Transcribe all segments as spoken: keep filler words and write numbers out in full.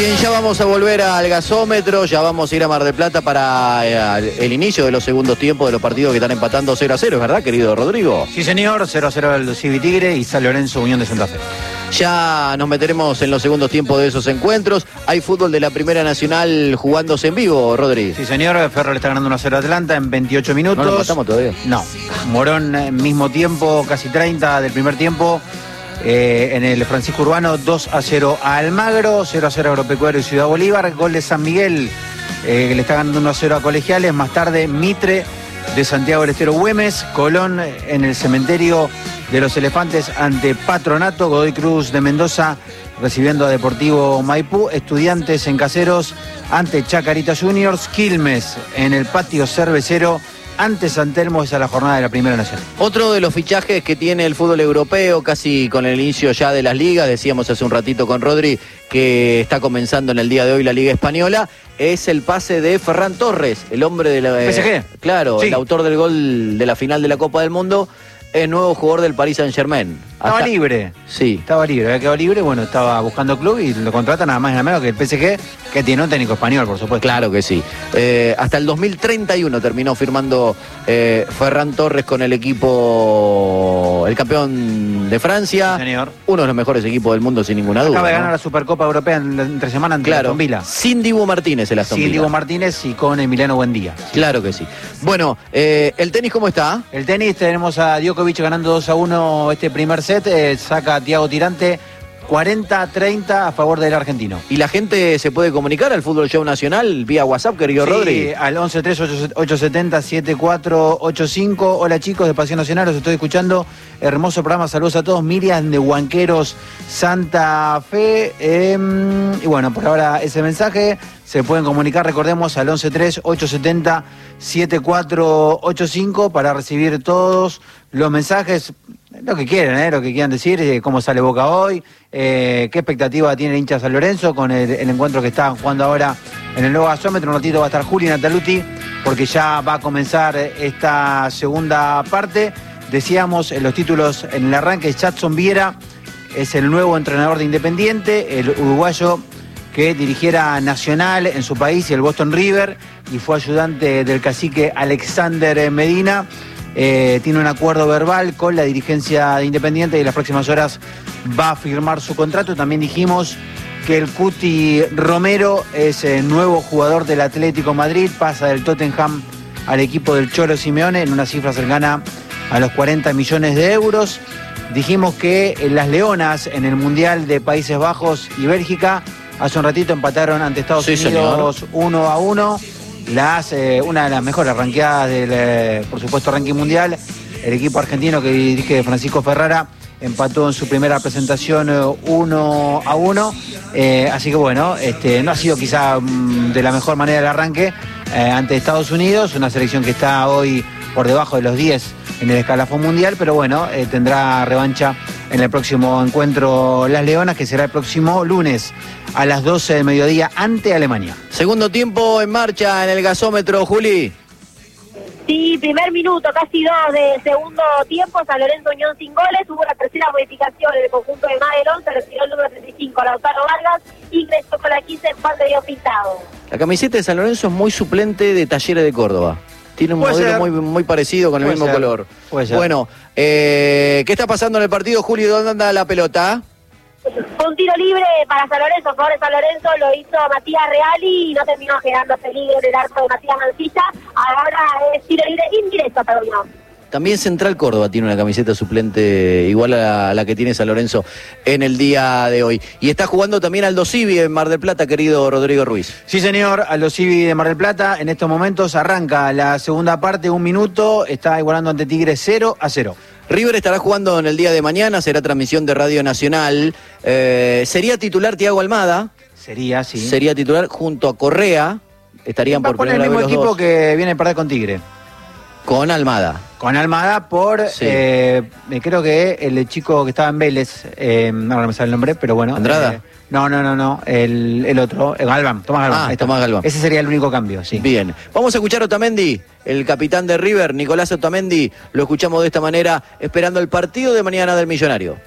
Bien, ya vamos a volver al gasómetro, ya vamos a ir a Mar del Plata para eh, el inicio de los segundos tiempos de los partidos que están empatando cero a cero, ¿es verdad, querido Rodrigo? Sí, señor, cero a cero el Civi Tigre y San Lorenzo Unión de Santa Fe. Ya nos meteremos en los segundos tiempos de esos encuentros. Hay fútbol de la Primera Nacional jugándose en vivo, Rodri. Sí, señor, Ferro le está ganando uno a cero a Atlanta en veintiocho minutos. ¿No lo pasamos todavía? No, Morón, eh, mismo tiempo, casi treinta del primer tiempo. Eh, en el Francisco Urbano, dos a cero a Almagro, cero a cero a Agropecuario y Ciudad Bolívar. Gol de San Miguel, eh, que le está ganando uno a cero a Colegiales. Más tarde, Mitre de Santiago del Estero Güemes. Colón en el Cementerio de los Elefantes ante Patronato. Godoy Cruz de Mendoza recibiendo a Deportivo Maipú. Estudiantes en Caseros ante Chacarita Juniors. Quilmes en el Patio Cervecero ante San Telmo. Esa es la jornada de la Primera Nacional. Otro de los fichajes que tiene el fútbol europeo, casi con el inicio ya de las ligas, decíamos hace un ratito con Rodri que está comenzando en el día de hoy la Liga Española, es el pase de Ferran Torres, el hombre de la... ¿P S G? Eh, claro, sí. El autor del gol de la final de la Copa del Mundo, es nuevo jugador del Paris Saint-Germain. Estaba Hasta... libre. Sí. Estaba libre, había quedado libre, bueno, estaba buscando club y lo contrata nada más y nada menos que el P S G, que tiene un técnico español, por supuesto. Claro que sí. Eh, hasta el dos mil treinta y uno terminó firmando eh, Ferran Torres con el equipo, el campeón de Francia. Sí, señor. Uno de los mejores equipos del mundo, sin ninguna duda. Acaba de ¿no? ganar la Supercopa Europea en la entre semana ante claro. Aston Villa. Sin Dibu Martínez el Aston Villa. Sin Dibu Martínez y con Emiliano Buendía. Sí. Claro que sí. Bueno, eh, ¿el tenis cómo está? El tenis, tenemos a Djokovic ganando dos a uno este primer set, eh, saca a Thiago Tirante cuarenta a treinta a favor del argentino. ¿Y la gente se puede comunicar al Fútbol Show Nacional vía WhatsApp, querido sí, Rodri? Al once tres ocho siete cero siete cuatro ocho cinco. Hola chicos de Pasión Nacional, los estoy escuchando. Hermoso programa, saludos a todos. Miriam de Huanqueros, Santa Fe. Eh, y bueno, por ahora ese mensaje. Se pueden comunicar, recordemos, al once tres ocho siete cero siete cuatro ocho cinco para recibir todos los mensajes, lo que quieran, ¿eh? Lo que quieran decir, eh, cómo sale Boca hoy, eh, qué expectativa tiene el hincha San Lorenzo con el, el encuentro que está jugando ahora en el nuevo gasómetro. Un ratito va a estar Juli Nataluti porque ya va a comenzar esta segunda parte. Decíamos en los títulos en el arranque, Jadson Viera es el nuevo entrenador de Independiente, el uruguayo que dirigiera Nacional en su país y el Boston River y fue ayudante del cacique Alexander Medina. Eh, tiene un acuerdo verbal con la dirigencia de Independiente y en las próximas horas va a firmar su contrato. También dijimos que el Cuti Romero es el nuevo jugador del Atlético Madrid, pasa del Tottenham al equipo del Cholo Simeone en una cifra cercana a los cuarenta millones de euros. Dijimos que las Leonas en el Mundial de Países Bajos y Bélgica hace un ratito empataron ante Estados sí, Unidos señor. uno a uno. Las, eh, una de las mejores ranqueadas del, eh, por supuesto, ranking mundial. El equipo argentino que dirige Francisco Ferrara empató en su primera presentación eh, uno a uno. Eh, así que bueno, este, no ha sido quizá mm, de la mejor manera el arranque eh, ante Estados Unidos, una selección que está hoy por debajo de los diez en el escalafón mundial, pero bueno, eh, tendrá revancha en el próximo encuentro Las Leonas, que será el próximo lunes a las doce del mediodía ante Alemania. Segundo tiempo en marcha en el gasómetro, Juli. Sí, primer minuto, casi dos del segundo tiempo, San Lorenzo Unión sin goles, hubo la tercera modificación en el conjunto de Madelón, se retiró el número treinta y cinco, Lautaro Vargas, ingresó con la quince en Juan de Dios Pintado. La camiseta de San Lorenzo es muy suplente de Talleres de Córdoba. Tiene un Puede modelo ser. muy, muy parecido con el Puede mismo ser. color. Puede ser. Bueno, eh, ¿qué está pasando en el partido, Juli? ¿Dónde anda la pelota? Un tiro libre para San Lorenzo, a favor de San Lorenzo, lo hizo Matías Reali y no terminó generando peligro en el arco de Matías Mancilla. Ahora es tiro libre indirecto, terminó. También Central Córdoba tiene una camiseta suplente igual a la, a la que tiene San Lorenzo en el día de hoy. Y está jugando también Aldo Civi en Mar del Plata, querido Rodrigo Ruiz. Sí, señor, Aldo Civi de Mar del Plata. En estos momentos arranca la segunda parte, un minuto, está igualando ante Tigre cero a cero. River estará jugando en el día de mañana, será transmisión de Radio Nacional. Eh, sería titular Thiago Almada. Sería, sí. Sería titular junto a Correa. Estarían Va por a poner el primera mismo vez los equipo dos. que viene a perder con Tigre. Con Almada. Con Almada por, Sí. eh, creo que el chico que estaba en Vélez, eh, no, no me sale el nombre, pero bueno. ¿Andrada? Eh, no, no, no, no, el, el otro, el Galván, Tomás Galván. Ah, ahí está. Tomás Galván. Ese sería el único cambio, sí. Bien. Vamos a escuchar a Otamendi, el capitán de River, Nicolás Otamendi. Lo escuchamos de esta manera, esperando el partido de mañana del Millonario.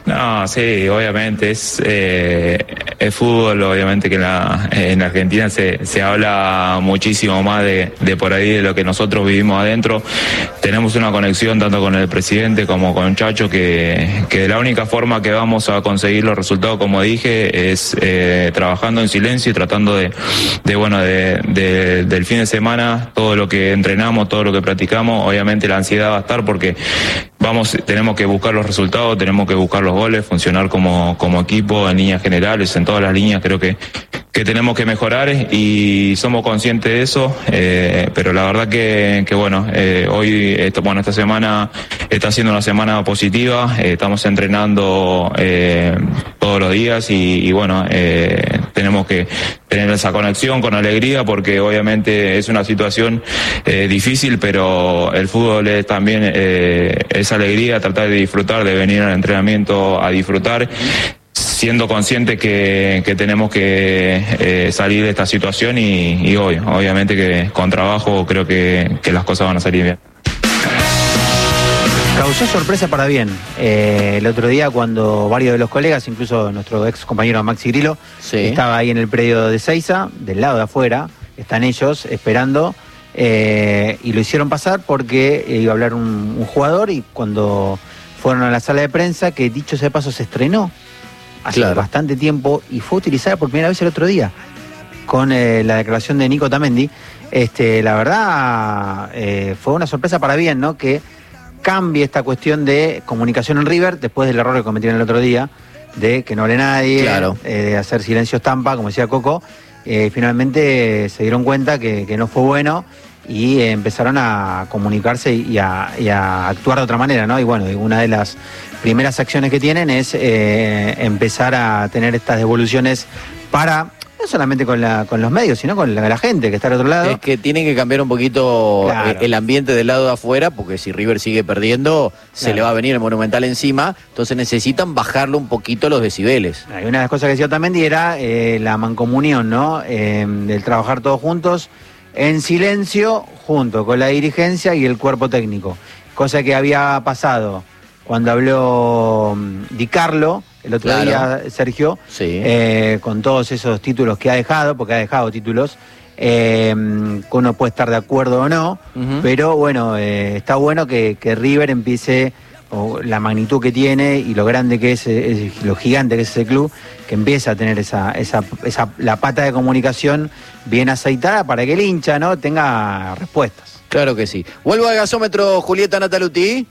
No, sí, obviamente es eh, el fútbol, obviamente que en, la, en Argentina se, se habla muchísimo más de, de por ahí de lo que nosotros vivimos adentro. Tenemos una conexión tanto con el presidente como con Chacho que, que la única forma que vamos a conseguir los resultados, como dije, es eh, trabajando en silencio y tratando de, de bueno, de, de, del fin de semana, todo lo que entrenamos, todo lo que practicamos, obviamente la ansiedad va a estar porque vamos, tenemos que buscar los resultados, tenemos que buscar los goles, funcionar como, como equipo en líneas generales, en todas las líneas creo que, que tenemos que mejorar y somos conscientes de eso, eh, pero la verdad que, que bueno, eh, hoy, esto, bueno, esta semana está siendo una semana positiva, eh, estamos entrenando eh, todos los días y, y bueno, eh, tenemos que tener esa conexión con alegría porque obviamente es una situación eh, difícil, pero el fútbol es también eh, esa alegría, tratar de disfrutar, de venir al entrenamiento a disfrutar, siendo consciente que, que tenemos que eh, salir de esta situación y, y hoy, obviamente que con trabajo creo que, que las cosas van a salir bien. Causó sorpresa para bien. Eh, el otro día cuando varios de los colegas, incluso nuestro ex compañero Maxi Grillo, sí, estaba ahí en el predio de Seiza, del lado de afuera, están ellos esperando, eh, y lo hicieron pasar porque iba a hablar un, un jugador y cuando fueron a la sala de prensa, que dicho sea de paso se estrenó hace claro. bastante tiempo y fue utilizada por primera vez el otro día con eh, la declaración de Nico Tamendi. Este, la verdad eh, fue una sorpresa para bien, ¿no? Que cambie esta cuestión de comunicación en River después del error que cometieron el otro día de que no hable nadie, claro. eh, de hacer silencio estampa, como decía Coco. Eh, finalmente se dieron cuenta que, que no fue bueno y eh, empezaron a comunicarse y a, y a actuar de otra manera, ¿no? Y bueno, una de las primeras acciones que tienen es eh, empezar a tener estas devoluciones para, no solamente con, la, con los medios, sino con la, la gente que está al otro lado. Es que tienen que cambiar un poquito claro. el ambiente del lado de afuera, porque si River sigue perdiendo, se claro. le va a venir el Monumental encima, entonces necesitan bajarle un poquito los decibeles. Y una de las cosas que decía también era eh, la mancomunión, ¿no? Eh, del trabajar todos juntos, en silencio, junto con la dirigencia y el cuerpo técnico. Cosa que había pasado cuando habló Di Carlo, el otro claro. día, Sergio, sí. eh, con todos esos títulos que ha dejado, porque ha dejado títulos, eh, que uno puede estar de acuerdo o no, uh-huh. pero bueno, eh, está bueno que, que River empiece, o la magnitud que tiene y lo grande que es, es, lo gigante que es ese club, que empiece a tener esa, esa, esa la pata de comunicación bien aceitada para que el hincha, ¿no?, tenga respuestas. Claro que sí. Vuelvo al gasómetro, Julieta Nataluti.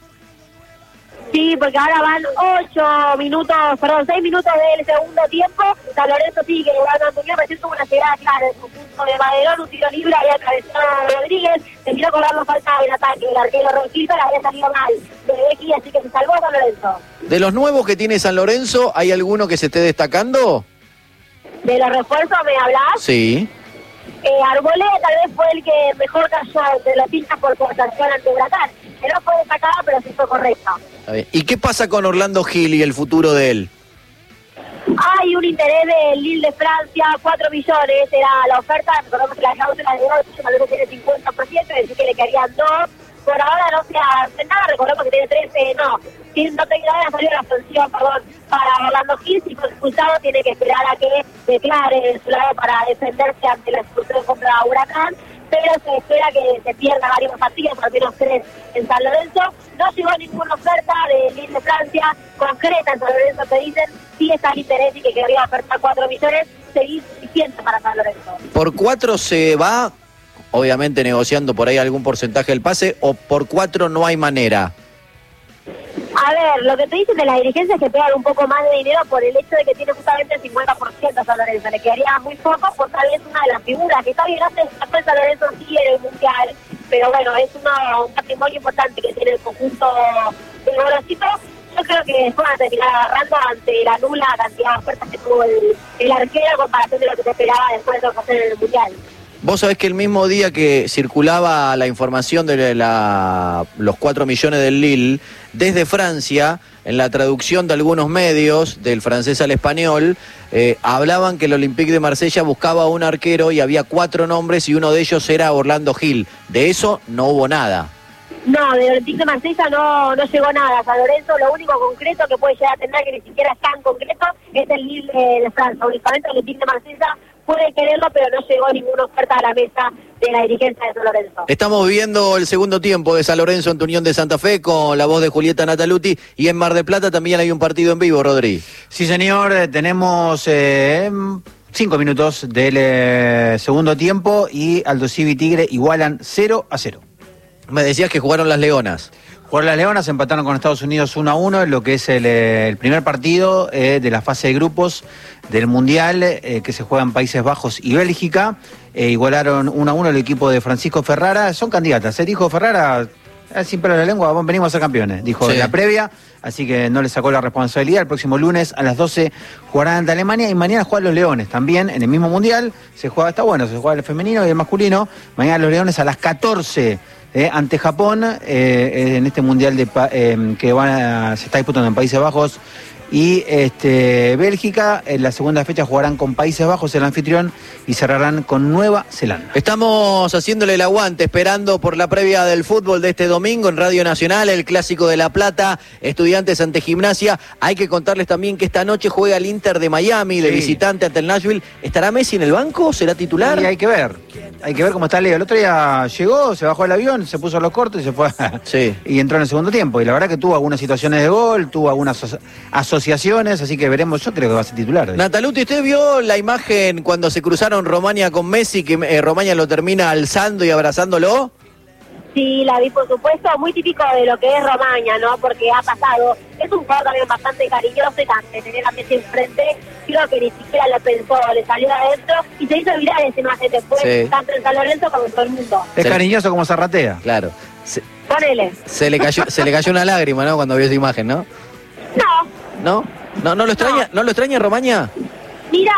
Sí, porque ahora van ocho minutos, perdón, seis minutos del segundo tiempo. San Lorenzo sigue jugando Antonio, recién tuvo una llegada clara en su punto de Maderón, un tiro libre, había atravesado a Rodríguez, se tiró con la falta en ataque, el arquero Roquita le había salido mal de Becky, así que se salvó San Lorenzo. De los nuevos que tiene San Lorenzo, ¿hay alguno que se esté destacando? ¿De los refuerzos me hablás? Sí. Eh, Arboleda tal vez fue el que mejor cayó de los hinchas por cooptación ante Huracán. Que no fue destacada, pero sí fue correcta. ¿Y qué pasa con Orlando Gil y el futuro de él? Hay un interés del Lille de Francia, cuatro millones era la oferta, recordemos que la cláusula de ocho, tal vez tiene cincuenta por ciento, es decir que le quedarían dos. Por ahora no se hace nada, recordemos que tiene trece, no. Si no te ha salido la sanción, perdón, para Orlando Gil, si fue expulsado tiene que esperar a que declare su lado para defenderse ante la expulsión contra Huracán, pero se espera que se pierda varios partidos, al menos tres en San Lorenzo. No llegó ninguna oferta de Lille de Francia concreta en San Lorenzo, te dicen, sí está el interés y que querría ofertar cuatro millones, seguir suficiente para San Lorenzo. ¿Por cuatro se va, obviamente negociando por ahí algún porcentaje del pase, o por cuatro no hay manera? A ver, lo que te dicen de la dirigencia es que pegan un poco más de dinero por el hecho de que tiene justamente el cincuenta por ciento a San Lorenzo. Le quedaría muy poco por tal vez una de las figuras que está bien, no sé, San Lorenzo sí en el Mundial, pero bueno, es una, un patrimonio importante que tiene el conjunto del Gorosito. Yo creo que van a terminar agarrando ante la nula cantidad de ofertas que tuvo el, el arquero en comparación de lo que se esperaba después de lo que hacer en el Mundial. Vos sabés que el mismo día que circulaba la información de la, los cuatro millones del Lille, desde Francia, en la traducción de algunos medios, del francés al español, eh, hablaban que el Olympique de Marsella buscaba un arquero y había cuatro nombres y uno de ellos era Orlando Gil. De eso no hubo nada. No, de Olympique de Marsella no, no llegó nada. San Lorenzo, lo único concreto que puede llegar a tener, que ni siquiera es tan concreto, es el Lille de, de Francia. Únicamente el Olympique de Marsella puede quererlo, pero no llegó ninguna oferta a la mesa de la dirigencia de San Lorenzo. Estamos viendo el segundo tiempo de San Lorenzo ante Unión de Santa Fe con la voz de Julieta Nataluti, y en Mar del Plata también hay un partido en vivo, Rodri. Sí, señor, tenemos eh, cinco minutos del eh, segundo tiempo y Aldo Civi y Tigre igualan cero a cero. Me decías que jugaron las Leonas. Jugaron las Leonas, empataron con Estados Unidos uno a uno en lo que es el, el primer partido eh, de la fase de grupos del Mundial eh, que se juega en Países Bajos y Bélgica. Eh, igualaron uno a uno el equipo de Francisco Ferrara. Son candidatas, se dijo Ferrara, es sin pelo en la lengua, venimos a ser campeones, dijo sí. en la previa, así que no le sacó la responsabilidad. El próximo lunes a las doce jugarán ante Alemania y mañana juegan los Leones también en el mismo Mundial. Se juega, está bueno, se juega el femenino y el masculino. Mañana los Leones a las catorce. Eh, ante Japón, eh, en este mundial de eh, que van a, se está disputando en Países Bajos y este, Bélgica. En la segunda fecha jugarán con Países Bajos, el anfitrión, y cerrarán con Nueva Zelanda. Estamos haciéndole el aguante, esperando por la previa del fútbol de este domingo en Radio Nacional, el Clásico de La Plata, Estudiantes ante Gimnasia. Hay que contarles también que esta noche juega el Inter de Miami, de sí. visitante ante el Nashville. ¿Estará Messi en el banco? ¿Será titular? Y hay que ver, hay que ver cómo está Leo. El otro día llegó, se bajó del avión, se puso los cortos y se fue sí. y entró en el segundo tiempo. Y la verdad que tuvo algunas situaciones de gol, tuvo algunas aso asociaciones, así que veremos. Yo creo que va a ser titular. Nataluti, ¿usted vio la imagen cuando se cruzaron Romagna con Messi, que eh, Romagna lo termina alzando y abrazándolo? Sí, la vi, por supuesto, muy típico de lo que es Romagna, ¿no? Porque ha pasado, es un jugador también bastante cariñoso y también tener a Messi enfrente, creo que ni siquiera lo pensó, le salió de adentro y se hizo viral esa imagen después, sí. tanto en San Lorenzo como en todo el mundo. Es se cariñoso como Zarratea. Claro. Se, Ponele. Se le cayó, se le cayó una lágrima, ¿no? Cuando vio esa imagen, ¿no? No. ¿No? ¿No, no lo extraña, no, ¿no lo extraña Romagna? Mira,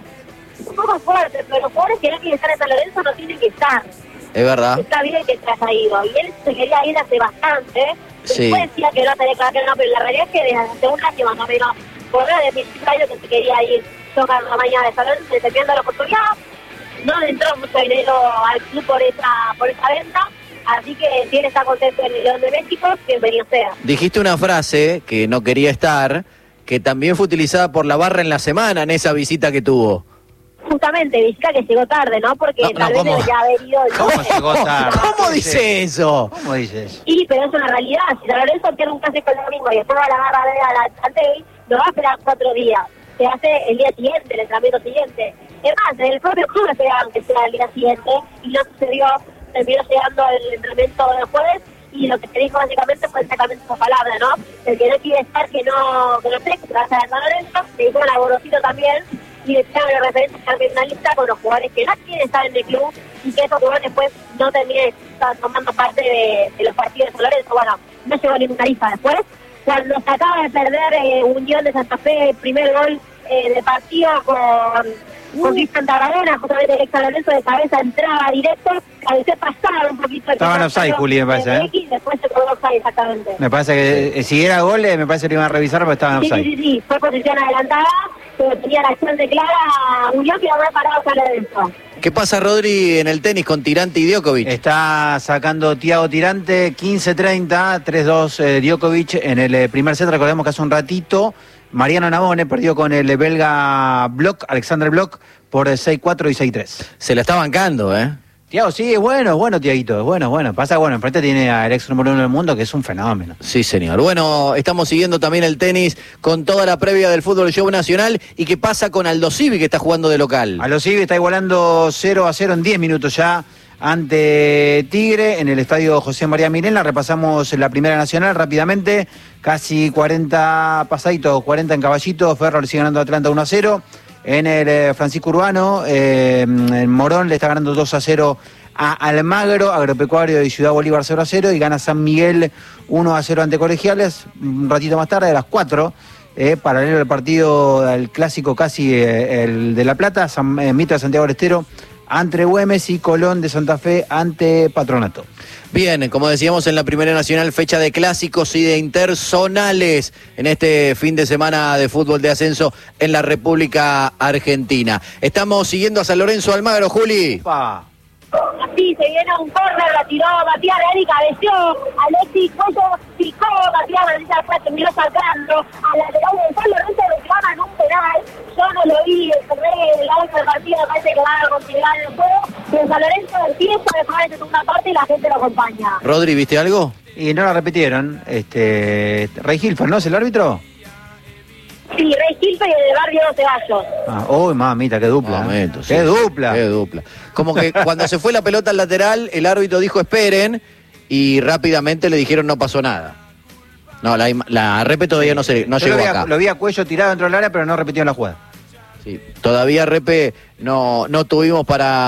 un poco fuerte, pero los jugadores que no quieren estar en San Lorenzo no tienen que estar. Es verdad. Está bien que te haya ido. Y él se quería ir hace bastante. Sí. Después decía que no tenía que no, pero la realidad es que desde hace un año más o menos, por de principio año que se quería ir, tocar la mañana de San Lorenzo, le terminando la oportunidad. No le entró mucho dinero al club por esa, por esa venta. Así que si él está contento en el León de México, bienvenido sea. Dijiste una frase que no quería estar, que también fue utilizada por la barra en la semana en esa visita que tuvo. Justamente, visita que llegó tarde, ¿no? Porque no, tal no, vez debería haber ido el ¿Cómo llegó tarde? ¿Cómo dice eso? ¿Cómo dice eso? Y, pero es una realidad. Si San Lorenzo tiene un clásico el domingo y después va a la barra de la Antel, no va a esperar cuatro días. Se hace el día siguiente, el entrenamiento siguiente. Es más, en el propio club esperaban que sea el día siguiente y no sucedió. Terminó llegando el entrenamiento del jueves y lo que se dijo básicamente fue exactamente esa palabra, ¿no? El que no quiere estar, que no, que no sé, que se vaya a San Lorenzo, le dijeron a Gorosito también, y le echaron la referencia también una lista con los jugadores que no quieren estar en el club y que esos jugadores después no terminen tomando parte de, de los partidos de San Lorenzo. Bueno, no llegó a ninguna lista después. Cuando se acaba de perder eh, Unión de Santa Fe, el primer gol eh, de partido con... con Cristian Tarragona, justamente el ex San Lorenzo de cabeza entraba directo, a veces pasaba un poquito. Estaba en offside, Juli, me parece, ¿eh? Y después se quedó offside, exactamente. Me parece que eh, si era gol, eh, me parece que lo iban a revisar, pero estaba en sí, offside. Sí, sí, sí, fue posición adelantada, pero tenía la acción de clara Unión que no había parado San Lorenzo. ¿Qué pasa, Rodri, en el tenis con Tirante y Djokovic? Está sacando Thiago Tirante, quince treinta, tres dos eh, Djokovic en el eh, primer set. Recordemos que hace un ratito Mariano Navone perdió con el belga Bloch, Alexander Bloch, por seis cuatro y seis tres. Se la está bancando, ¿eh? Thiago, sí, es bueno, es bueno, Thiaguito, es bueno, es bueno. Pasa, bueno, enfrente tiene al ex número uno del mundo, que es un fenómeno. Sí, señor. Bueno, estamos siguiendo también el tenis con toda la previa del fútbol show nacional. ¿Y qué pasa con Aldo Civi, que está jugando de local? Aldo Civi está igualando cero a cero en diez minutos ya ante Tigre en el estadio José María Mirena. Repasamos la primera nacional rápidamente, casi cuarenta pasaditos, cuarenta en Caballito. Ferro le sigue ganando a Atlanta uno a cero. En el eh, Francisco Urbano, eh, en Morón le está ganando dos a cero a Almagro, Agropecuario de Ciudad Bolívar cero a cero, y gana San Miguel uno a cero ante Colegiales. Un ratito más tarde, a las cuatro, eh, paralelo al partido del clásico casi eh, el de La Plata, San, eh, Mitra de Santiago del Estero ante Güemes y Colón de Santa Fe ante Patronato. Bien, como decíamos en la Primera Nacional, fecha de clásicos y de interzonales en este fin de semana de fútbol de ascenso en la República Argentina. Estamos siguiendo a San Lorenzo Almagro, Juli. Opa. Sí, se viene un córner, la tiró Matías Real y cabeció. Alexis Cuello picó, Matías Real después terminó sacando. A la lateral de San Lorenzo reclaman un penal. Yo no lo vi, el el del partido me parece que van a continuar el juego. Pero San Lorenzo empieza a dejar en segunda parte y la gente lo acompaña. Rodri, ¿viste algo? Y no la repitieron. Este, Rey Hilfer, ¿no es el árbitro? Sí, Rey Hilfer y el de Barrio doce Gallos. Ah, uy, mamita, qué dupla. Momento, ¿eh? sí, qué sí, dupla. Qué dupla. Como que cuando se fue la pelota al lateral, el árbitro dijo esperen y rápidamente le dijeron no pasó nada. No, la, la Repe todavía no, se, no Yo llegó lo vi, acá. a, lo vi a Cuello tirado dentro del área, pero no repitió la jugada. Sí, todavía Repe no, no tuvimos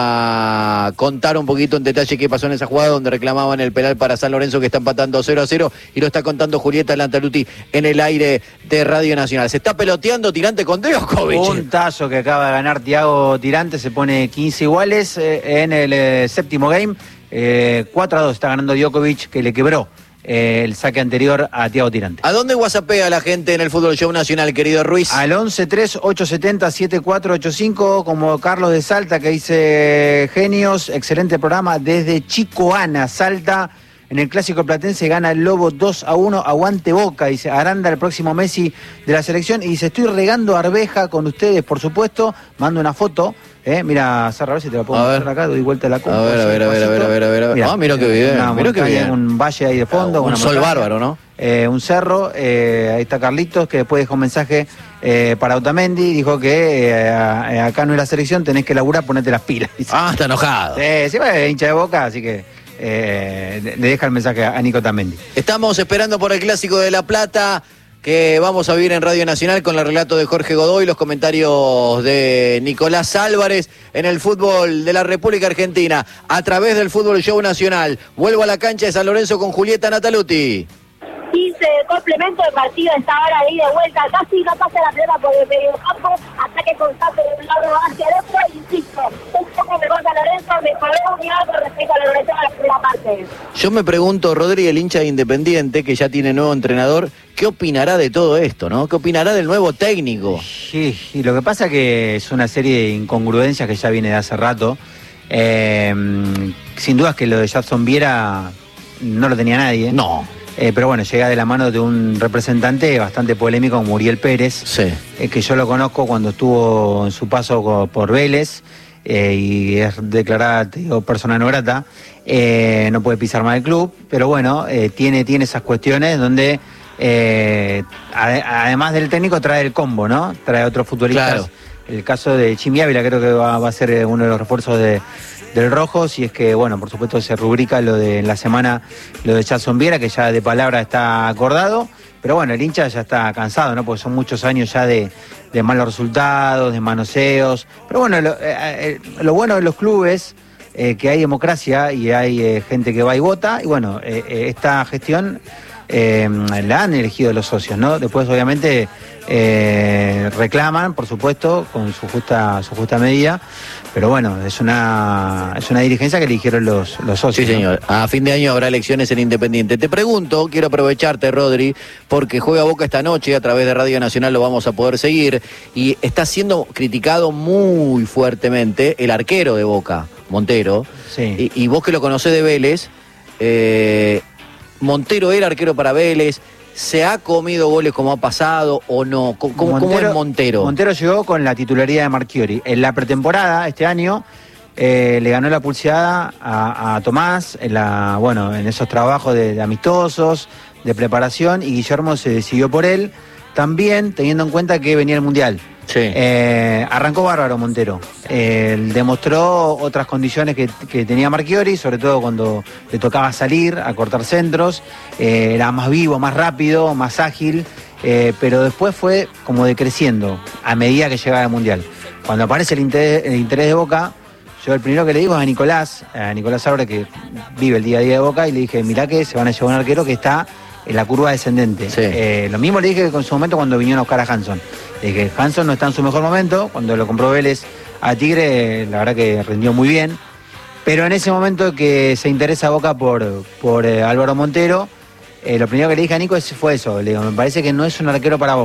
para contar un poquito en detalle qué pasó en esa jugada donde reclamaban el penal para San Lorenzo que está empatando cero a cero y lo está contando Julieta Lantaluti en el aire de Radio Nacional. Se está peloteando Tirante con Djokovic. Un tazo que acaba de ganar Thiago Tirante, se pone quince iguales eh, en el eh, séptimo game. Eh, cuatro a dos está ganando Djokovic, que le quebró eh, el saque anterior a Thiago Tirante. ¿A dónde whatsappea la gente en el Fútbol Show Nacional, querido Ruiz? Al once tres ocho siete cero siete cuatro ocho cinco, como Carlos de Salta, que dice genios, excelente programa desde Chicoana, Salta. En el Clásico Platense gana el Lobo dos a uno, aguante Boca, dice Aranda, el próximo Messi de la selección. Y dice, estoy regando arveja con ustedes, por supuesto. Mando una foto. Eh, mira, Sarra, a ver si te la puedo A mostrar acá, doy vuelta a la compu. A ver, a ver, a ver, a ver, a ver, a ver. Mirá, Ah, mira qué bien, una mira qué montaña, bien. un valle ahí de fondo. Ah, un una sol montaña, bárbaro, ¿no? eh, un cerro, eh, ahí está Carlitos, que después dejó un mensaje eh, para Otamendi, dijo que eh, a- acá no es la selección, tenés que laburar, ponete las pilas. Dice. Ah, está enojado. Sí, sí, bueno, es hincha de Boca, así que eh, le deja el mensaje a Nico Otamendi. Estamos esperando por el Clásico de La Plata, que vamos a vivir en Radio Nacional con el relato de Jorge Godoy, los comentarios de Nicolás Álvarez en el fútbol de la República Argentina, a través del Fútbol Show Nacional. Vuelvo a la cancha de San Lorenzo con Julieta Nataluti. quince de complemento de partido, está ahora ahí de vuelta, casi no pasa la pelota por el medio campo, ataque constante de un lado hacia el otro, insisto, un poco mejor San Lorenzo, mejoró un nivel con respecto a la Lorenzo de la primera parte. Yo me pregunto, Rodri, el hincha de Independiente, que ya tiene nuevo entrenador, ¿qué opinará de todo esto, no? ¿Qué opinará del nuevo técnico? Sí, y lo que pasa que es una serie de incongruencias que ya viene de hace rato. Eh, sin duda es que lo de Jackson Viera no lo tenía nadie. No. Eh, pero bueno, llega de la mano de un representante bastante polémico como Muriel Pérez, Sí. eh, que yo lo conozco cuando estuvo en su paso co- por Vélez eh, y es declarada, te digo, persona no grata. Eh, no puede pisar más el club, pero bueno, eh, tiene, tiene esas cuestiones donde eh, ade- además del técnico trae el combo, ¿no? Trae otros futbolistas. Claro. El caso de Chimi Ávila creo que va, va a ser uno de los refuerzos de, del Rojo, si es que, bueno, por supuesto se rubrica lo de en la semana, lo de Jackson Viera, que ya de palabra está acordado, pero bueno, el hincha ya está cansado, ¿no? Porque son muchos años ya de, de malos resultados, de manoseos, pero bueno, lo, eh, eh, lo bueno de los clubes, eh, que hay democracia y hay eh, gente que va y vota, y bueno, eh, eh, esta gestión eh, la han elegido los socios, ¿no? Después, obviamente, eh, reclaman, por supuesto, con su justa, su justa medida, pero bueno, es una, es una dirigencia que eligieron los, los socios. Sí, ¿no? señor. A fin de año habrá elecciones en Independiente. Te pregunto, quiero aprovecharte, Rodri, porque juega Boca esta noche, a través de Radio Nacional lo vamos a poder seguir, y está siendo criticado muy fuertemente el arquero de Boca, Montero. Sí. Y, y vos que lo conocés de Vélez, eh, Montero era arquero para Vélez, ¿se ha comido goles como ha pasado o no? ¿Cómo, cómo- cómo es Montero? Montero llegó con la titularidad de Marchiori. En la pretemporada, este año, eh, le ganó la pulseada a, a Tomás, en la, bueno, en esos trabajos de, de amistosos, de preparación, y Guillermo se decidió por él, también teniendo en cuenta que venía el Mundial. Sí. Eh, arrancó bárbaro Montero. Eh, demostró otras condiciones que, que tenía Marchiori, sobre todo cuando le tocaba salir a cortar centros. Eh, era más vivo, más rápido, más ágil, eh, pero después fue como decreciendo a medida que llegaba el Mundial. Cuando aparece el interés, el interés de Boca, yo el primero que le digo es a Nicolás, a Nicolás Abre, que vive el día a día de Boca, y le dije, mirá que se van a llevar un arquero que está en la curva descendente. Sí. Eh, lo mismo le dije que en su momento cuando vinieron a buscar a Hanson. Le dije, Hanson no está en su mejor momento, cuando lo compró Vélez a Tigre, la verdad que rindió muy bien. Pero en ese momento que se interesa Boca por, por eh, Álvaro Montero, eh, lo primero que le dije a Nico es- fue eso. Le digo, me parece que no es un arquero para Boca.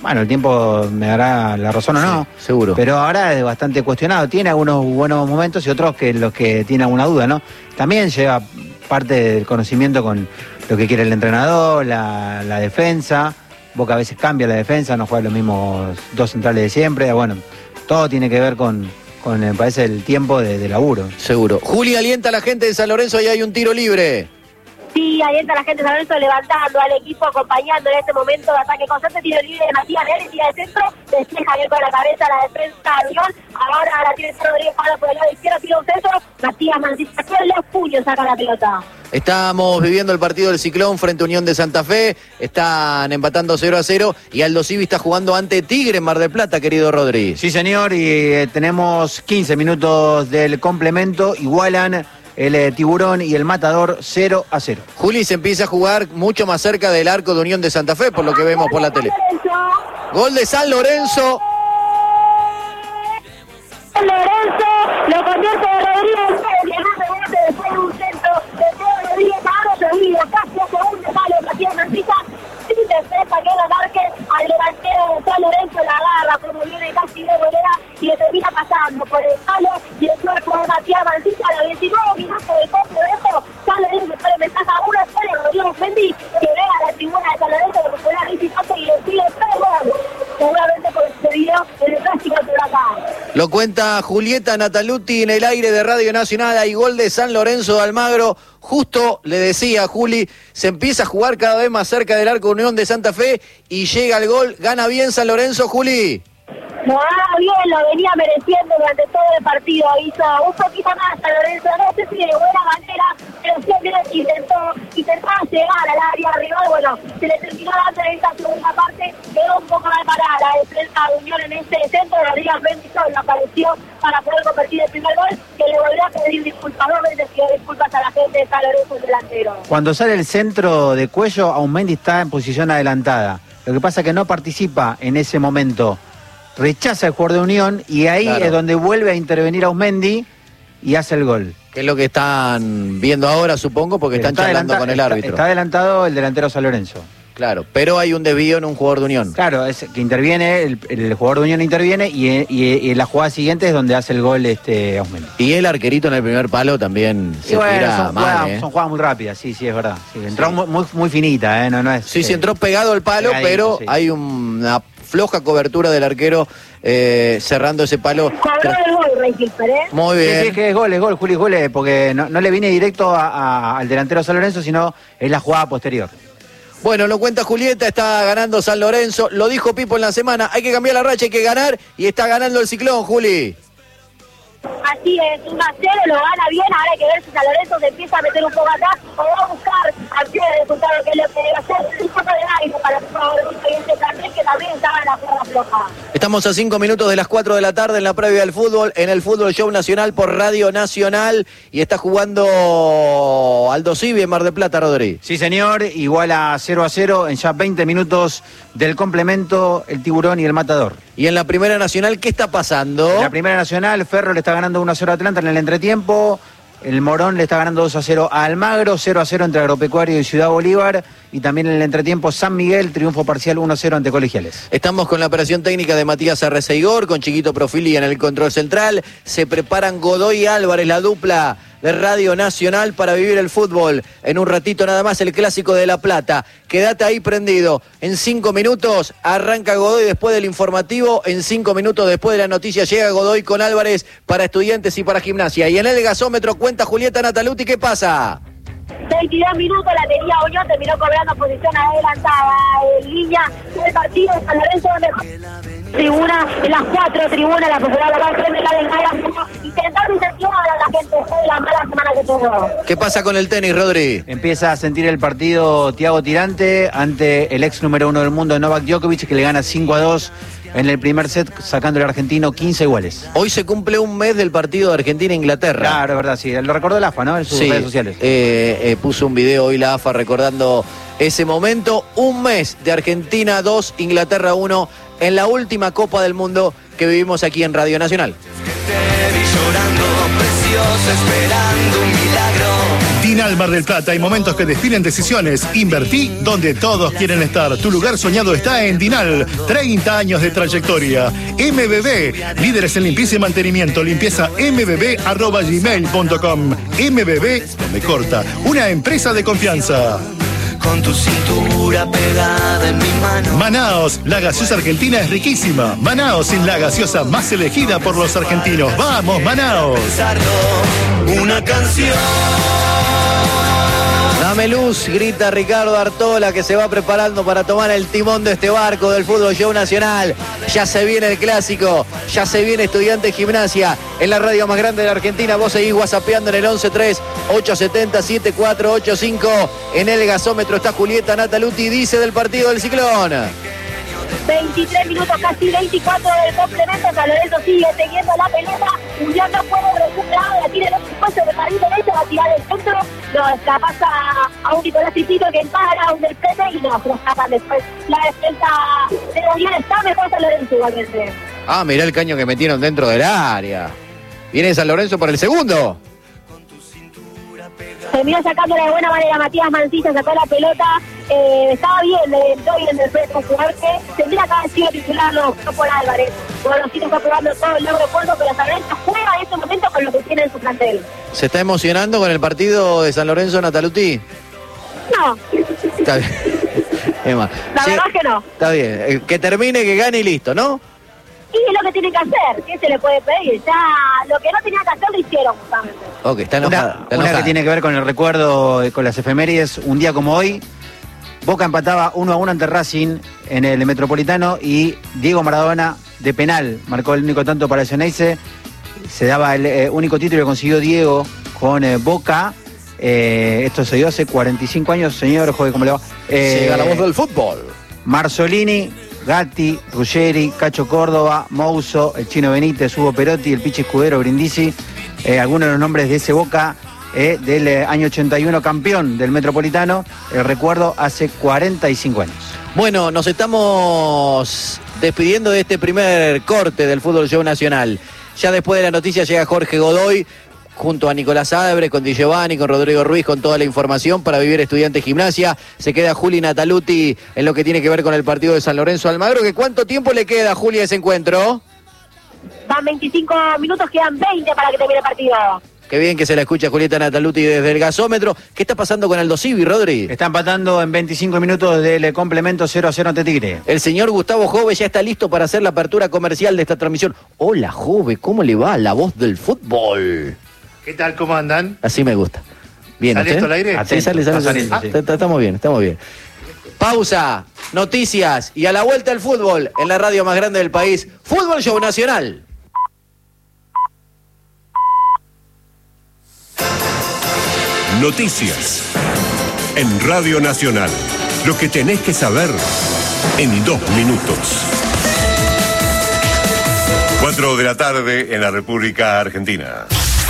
Bueno, el tiempo me dará la razón o no. Sí, seguro. Pero ahora es bastante cuestionado. Tiene algunos buenos momentos y otros que los que tienen alguna duda, ¿no? También lleva parte del conocimiento con lo que quiere el entrenador, la, la defensa. Boca a veces cambia la defensa, no juega los mismos dos centrales de siempre. Bueno, todo tiene que ver con, con me parece, el tiempo de, de laburo. Seguro. Juli, alienta a la gente de San Lorenzo y hay un tiro libre. Sí, ahí entra la gente de San Lorenzo levantando al equipo, acompañando en este momento de ataque constante, tiro libre de Matías Vélez, tira de centro, despeja bien con la cabeza la defensa de Unión, ahora la tiene Rodríguez para por el lado izquierdo, tira un centro, Matías Mancilla con los puños saca la pelota. Estamos viviendo el partido del Ciclón frente a Unión de Santa Fe, están empatando cero a cero y Aldo Civi está jugando ante Tigre en Mar del Plata, querido Rodri. Sí, señor, y eh, tenemos quince minutos del complemento, igualan el eh, Tiburón y el Matador cero a cero. Juli, se empieza a jugar mucho más cerca del arco de Unión de Santa Fe, por lo que vemos por la tele. Gol de San Lorenzo. San Lorenzo lo convierte de Rodríguez, que no rebote después de un centro de Pedro Rodríguez, ahora se olvida, casi a segundo palo, Matías Mancilla, sin defensa que la marque al delantero de San Lorenzo, la agarra como viene casi de volea y le termina pasando por el palo y el cuerpo de Matías Mancilla a los diecinueve minutos del complemento. San Lorenzo pone ventaja uno a cero, Rodrigo Fendi, que ve a la tribuna de San Lorenzo que fue la visitante y le sigue tres goles, seguramente por este video en el clásico de Huracán. Lo cuenta Julieta Nataluti en el aire de Radio Nacional. Hay gol de San Lorenzo de Almagro. Justo le decía Juli, se empieza a jugar cada vez más cerca del arco Unión de Santa Fe y llega el gol. Gana bien San Lorenzo, Juli. Lo gana bien, lo venía mereciendo durante todo el partido. Hizo un poquito más San Lorenzo, no sé si de buena manera, pero siempre intentó, intentó llegar al área rival. Bueno, se le terminó dando en esta segunda parte, quedó un poco mal parada la defensa de Unión en este centro. Rodríguez Bendizón apareció para poder convertir el primer gol, que le volvió a pedir disculpas. Dos veces pidió disculpas a la gente de San Lorenzo, el delantero. Cuando sale el centro de Cuello, Aumendi está en posición adelantada. Lo que pasa es que no participa en ese momento. Rechaza el jugador de Unión y ahí claro. Es donde vuelve a intervenir Aumendi y hace el gol. Que es lo que están viendo ahora, supongo, porque pero están charlando con el está, árbitro. Está adelantado el delantero San Lorenzo. Claro, pero hay un desvío en un jugador de Unión. Claro, es que interviene, el, el jugador de Unión interviene y, y, y en la jugada siguiente es donde hace el gol este Aumendi. Y el arquerito en el primer palo también se bueno, tira son mal, jugadas, ¿eh? son jugadas muy rápidas, sí, sí, es verdad. Sí, entró sí. Muy, muy finita, ¿eh? No, no es, sí, eh, sí, entró pegado al palo, pegadito, pero sí. Hay una floja cobertura del arquero eh, cerrando ese palo. Cobró el gol, Rey Gilper, ¿eh? Muy bien. Sí, sí, es que es gol, es gol, Juli, es gol, porque no, no le viene directo a, a, al delantero San Lorenzo, sino es la jugada posterior. Bueno, lo cuenta Julieta, está ganando San Lorenzo, lo dijo Pipo en la semana, hay que cambiar la racha, hay que ganar, y está ganando el Ciclón, Juli. Así es, un a cero, lo gana bien, ahora hay que ver si San Lorenzo se empieza a meter un poco atrás o va a buscar acción de resultado, que es lo que debe hacer, un poco de aire para el favorito y este cartel que también estaba en la forma floja. Estamos a cinco minutos de las cuatro de la tarde en la previa del fútbol, en el Fútbol Show Nacional por Radio Nacional, y está jugando Aldo Civi en Mar del Plata, Rodri. Sí, señor, igual a cero a cero en ya veinte minutos del complemento, el Tiburón y el Matador. Y en la Primera Nacional, ¿qué está pasando? En la Primera Nacional, Ferro le está ganando uno a cero a Atlanta en el entretiempo. El Morón le está ganando dos a cero a Almagro, cero a cero entre Agropecuario y Ciudad Bolívar. Y también en el entretiempo San Miguel, triunfo parcial uno a cero ante Colegiales. Estamos con la operación técnica de Matías Arreceigor, con Chiquito Profili en el control central. Se preparan Godoy y Álvarez, la dupla de Radio Nacional, para vivir el fútbol. En un ratito nada más el Clásico de La Plata. Quédate ahí prendido. En cinco minutos arranca Godoy después del informativo. En cinco minutos después de la noticia llega Godoy con Álvarez para Estudiantes y para Gimnasia. Y en el gasómetro cuenta Julieta Nataluti, ¿qué pasa? veintidós minutos la tenía Unión, terminó cobrando posición adelantada en línea del partido. San Lorenzo mejor tribuna, en las cuatro tribunas, la posibilidad de la frente la del Maya, intentando incentivar a la gente después de la mala semana que tuvo. ¿Qué pasa con el tenis, Rodri? Empieza a sentir el partido Thiago Tirante ante el ex número uno del mundo, Novak Djokovic, que le gana cinco a dos en el primer set, sacando el argentino quince iguales. Hoy se cumple un mes del partido de Argentina-Inglaterra. Claro, es verdad, sí. Lo recordó la A F A, ¿no? En sus sí, redes sociales. Eh, eh, puso un video hoy la A F A recordando ese momento. Un mes de Argentina dos, Inglaterra uno, en la última Copa del Mundo que vivimos aquí en Radio Nacional. Te vi llorando, preciosa, esperando un milagro. Dinal Mar del Plata, hay momentos que definen decisiones. Invertí donde todos quieren estar. Tu lugar soñado está en Dinal. treinta años de trayectoria. M B B, líderes en limpieza y mantenimiento. Limpieza m b b arroba gmail punto com. M B B, donde corta. Una empresa de confianza. Con tu cintura pegada en mi mano. Manaos, la gaseosa argentina es riquísima. Manaos es la gaseosa más elegida por los argentinos. ¡Vamos, Manaos! Una canción. Dame luz, grita Ricardo Artola, que se va preparando para tomar el timón de este barco del Fútbol Show Nacional. Ya se viene el clásico, ya se viene Estudiantes Gimnasia en la radio más grande de la Argentina. Vos seguís whatsappeando en el once tres ocho setenta siete cuatro ocho cinco. En el gasómetro está Julieta Nataluti, dice del partido del Ciclón. veintitrés minutos, casi veinticuatro del complemento. San Lorenzo sigue teniendo la pelota. Julián no puede recuperar, la tira en el puesto de carril derecho, va a tirar el centro. No, escapa a, a un Nicolás Cicito que para, a un del frente y no, se lo escapan después. La defensa de la Unión está mejor San Lorenzo igualmente. Ah, mirá el caño que metieron dentro del área. Viene San Lorenzo por el segundo. Terminó sacándole de buena manera Matías Mancilla, sacó la pelota, eh, estaba bien, le entró bien del frente un jugador que tendría que haber sido titular, no, no por Álvarez. Bueno, sí está probando todo el logro corto, pero San Lorenzo juega en este momento con lo que tiene en su plantel. ¿Se está emocionando con el partido de San Lorenzo, Nataluti? No. Está bien. Emma, La sí, verdad es que no. Está bien, que termine, que gane y listo, ¿no? Y es lo que tiene que hacer, ¿qué se le puede pedir? Ya lo que no tenía que hacer lo hicieron justamente. Ok, está enojada. Una, está una enojada. que tiene que ver con el recuerdo, eh, con las efemérides. Un día como hoy, Boca empataba uno a uno ante Racing en el Metropolitano y Diego Maradona de penal marcó el único tanto para el Xeneize. Se daba el eh, único título que consiguió Diego con eh, Boca. Eh, esto se dio hace cuarenta y cinco años, señor. Joder, ¿cómo le va? Eh, Llega la voz del fútbol. Marzolini, Gatti, Ruggeri, Cacho Córdoba, Mouso, el Chino Benítez, Hugo Perotti, el Pichi Escudero, Brindisi, eh, algunos de los nombres de ese Boca eh, del eh, año ochenta y uno, campeón del Metropolitano, el recuerdo hace cuarenta y cinco años. Bueno, nos estamos despidiendo de este primer corte del Fútbol Show Nacional. Ya después de la noticia llega Jorge Godoy, junto a Nicolás Adebres, con Di Giovanni, con Rodrigo Ruiz, con toda la información para vivir Estudiantes Gimnasia. Se queda Juli Nataluti en lo que tiene que ver con el partido de San Lorenzo Almagro. ¿Que cuánto tiempo le queda, Juli, a ese encuentro? Van veinticinco minutos, quedan veinte para que termine el partido. Qué bien que se la escucha Julieta Nataluti desde el gasómetro. ¿Qué está pasando con Aldo Civi, Rodri? Está empatando en veinticinco minutos del eh, complemento cero a cero ante Tigre. El señor Gustavo Jove ya está listo para hacer la apertura comercial de esta transmisión. Hola, Jove, ¿cómo le va? La voz del fútbol. ¿Qué tal? ¿Cómo andan? Así me gusta. Bien, ¿Sale ¿usted? esto al aire? Sí, sale, sale. Está saliendo, sale. sí. Está- Estamos bien, estamos bien. Pausa, noticias y a la vuelta al fútbol en la radio más grande del país. Fútbol Show Nacional. Noticias en Radio Nacional. Lo que tenés que saber en dos minutos. Cuatro de la tarde en la República Argentina.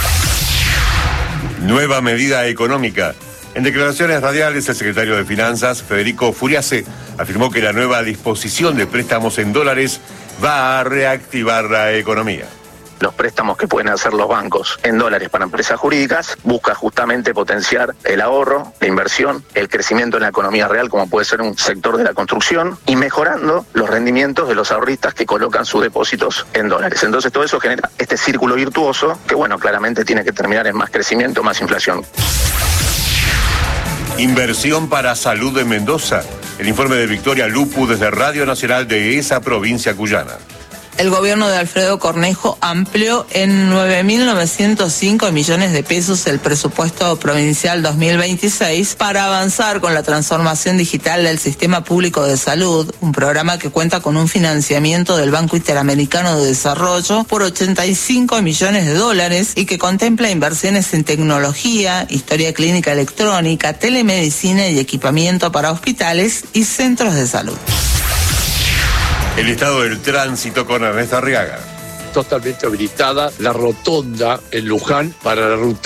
Nueva medida económica. En declaraciones radiales, el secretario de Finanzas, Federico Furiase, afirmó que la nueva disposición de préstamos en dólares va a reactivar la economía. Los préstamos que pueden hacer los bancos en dólares para empresas jurídicas busca justamente potenciar el ahorro, la inversión, el crecimiento en la economía real, como puede ser un sector de la construcción, y mejorando los rendimientos de los ahorristas que colocan sus depósitos en dólares. Entonces todo eso genera este círculo virtuoso que, bueno, claramente tiene que terminar en más crecimiento, más inflación. Inversión para salud de Mendoza. El informe de Victoria Lupu desde Radio Nacional de esa provincia cuyana. El gobierno de Alfredo Cornejo amplió en nueve mil novecientos cinco millones de pesos el presupuesto provincial dos mil veintiséis para avanzar con la transformación digital del sistema público de salud, un programa que cuenta con un financiamiento del Banco Interamericano de Desarrollo por ochenta y cinco millones de dólares y que contempla inversiones en tecnología, historia clínica electrónica, telemedicina y equipamiento para hospitales y centros de salud. El estado del tránsito con Ernesto Arriaga. Totalmente habilitada la rotonda en Luján para la ruta